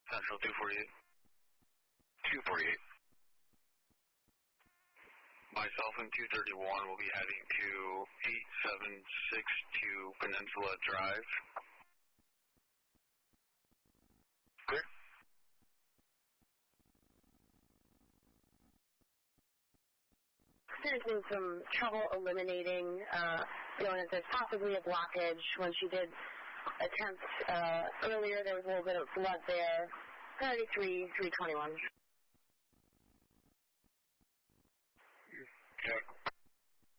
Central 248. 248. Myself and 231 will be heading to 8762 Peninsula Drive. Clear. There's been some trouble eliminating, feeling that there's possibly a blockage. When she did attempt earlier, there was a little bit of blood there. 33, 321.